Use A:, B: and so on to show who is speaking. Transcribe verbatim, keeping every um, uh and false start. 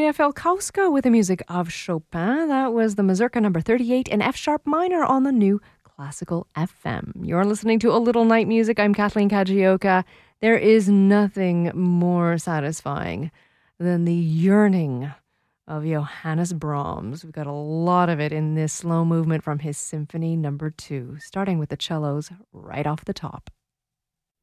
A: Katerina Felkowska with the music of Chopin. That was the Mazurka number thirty-eight in F sharp minor on the new Classical F M. You're listening to A Little Night Music. I'm Kathleen Kajioka. There is nothing more satisfying than the yearning of Johannes Brahms. We've got a lot of it in this slow movement from his Symphony number two, starting with the cellos right off the top.